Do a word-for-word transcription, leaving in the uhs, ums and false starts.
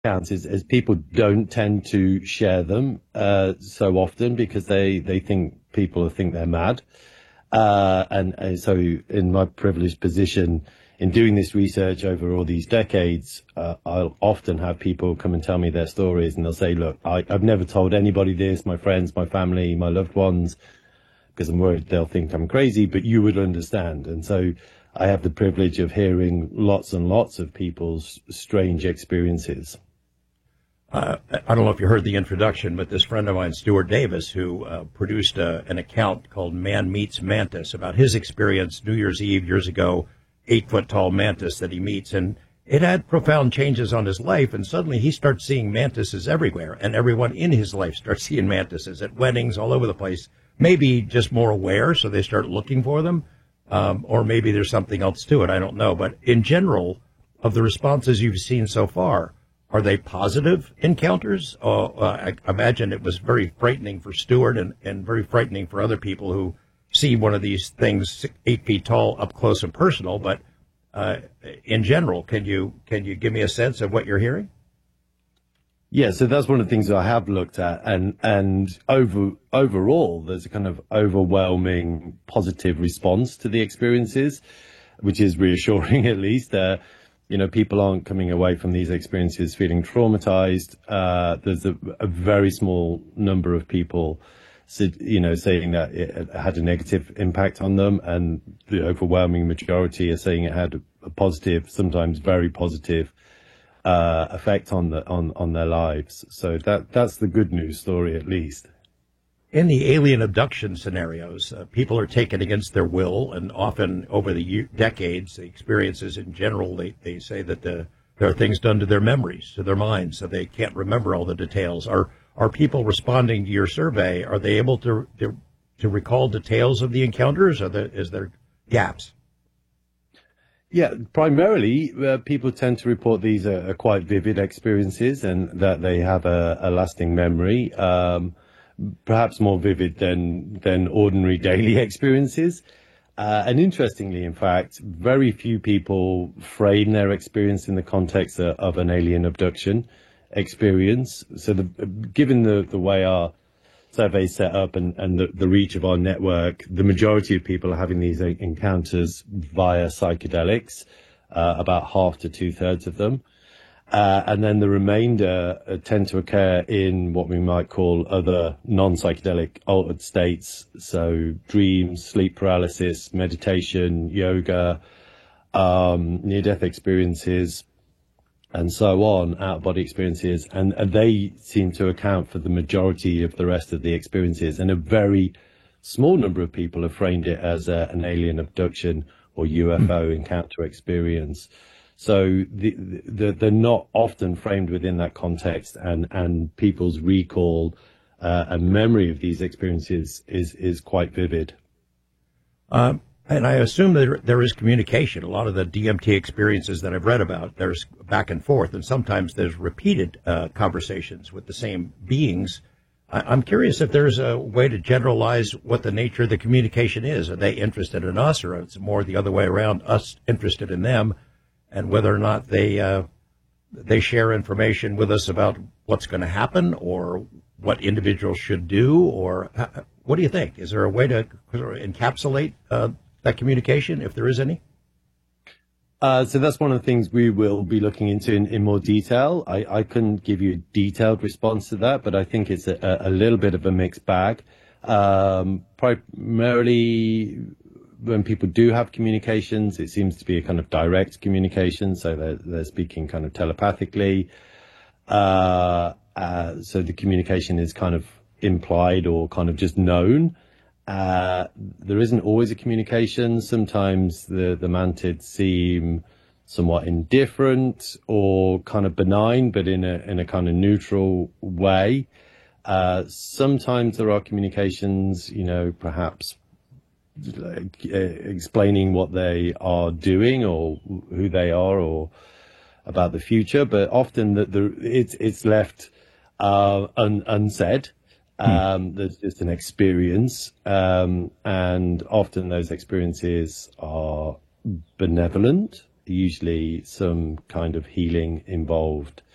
accounts is, is people don't tend to share them uh, so often because they, they think people think they're mad. Uh, and, and so in my privileged position in doing this research over all these decades, uh, I'll often have people come and tell me their stories, and they'll say, look, I, I've never told anybody this, my friends, my family, my loved ones, because I'm worried they'll think I'm crazy, but you would understand. And so I have the privilege of hearing lots and lots of people's strange experiences. Uh, I don't know if you heard the introduction, but this friend of mine, Stuart Davis, who uh, produced a, an account called Man Meets Mantis about his experience New Year's Eve years ago, eight-foot-tall mantis that he meets, and it had profound changes on his life, and suddenly he starts seeing mantises everywhere, and everyone in his life starts seeing mantises at weddings all over the place, maybe just more aware, so they start looking for them, um, or maybe there's something else to it, I don't know. But in general, of the responses you've seen so far, are they positive encounters? Uh, uh, I imagine it was very frightening for Stuart and, and very frightening for other people who see one of these things eight feet tall up close and personal. But uh, in general, can you can you give me a sense of what you're hearing? Yeah, so that's one of the things that I have looked at, and and over overall, there's a kind of overwhelming positive response to the experiences, which is reassuring at least. Uh, You know, people aren't coming away from these experiences feeling traumatized. Uh, there's a, a very small number of people, you know, saying that it had a negative impact on them, and the overwhelming majority are saying it had a positive, sometimes very positive, uh, effect on the on on their lives. So that that's the good news story, at least. In the alien abduction scenarios, uh, people are taken against their will, and often over the year, decades, the experiences in general, they, they say that the, there are things done to their memories, to their minds, so they can't remember all the details. Are are people responding to your survey? Are they able to to, to recall details of the encounters? Or there, is there gaps? Yeah, primarily uh, people tend to report these are, are quite vivid experiences, and that they have a, a lasting memory. Um, perhaps more vivid than than ordinary daily experiences. Uh, and interestingly, in fact, very few people frame their experience in the context of, of an alien abduction experience. So the, given the, the way our survey is set up and, and the, the reach of our network, the majority of people are having these encounters via psychedelics, uh, about half to two-thirds of them. Uh, and then the remainder uh, tend to occur in what we might call other non-psychedelic altered states. So dreams, sleep paralysis, meditation, yoga, um, near-death experiences, and so on, out-of-body experiences. And, and they seem to account for the majority of the rest of the experiences. And a very small number of people have framed it as a, an alien abduction or U F O encounter experience. So the, the, they're not often framed within that context, and, and people's recall uh, and memory of these experiences is, is quite vivid. Um, and I assume that there, there is communication. A lot of the D M T experiences that I've read about, there's back and forth, and sometimes there's repeated uh, conversations with the same beings. I, I'm curious if there's a way to generalize what the nature of the communication is. Are they interested in us, or it's more the other way around, us interested in them? And whether or not they uh, they share information with us about what's going to happen, or what individuals should do, or uh, what do you think? Is there a way to encapsulate uh, that communication, if there is any? Uh, so that's one of the things we will be looking into in, in more detail. I, I couldn't give you a detailed response to that, but I think it's a, a little bit of a mixed bag. Um, primarily, when people do have communications, it seems to be a kind of direct communication. So they're, they're speaking kind of telepathically. Uh, uh, so the communication is kind of implied or kind of just known. Uh, there isn't always a communication. Sometimes the, the mantids seem somewhat indifferent or kind of benign, but in a, in a kind of neutral way. Uh, sometimes there are communications, you know, perhaps like, uh, explaining what they are doing or who they are or about the future, but often the, the it's it's left uh, un, unsaid. Um, there's just an experience, um, and often those experiences are benevolent, usually some kind of healing involved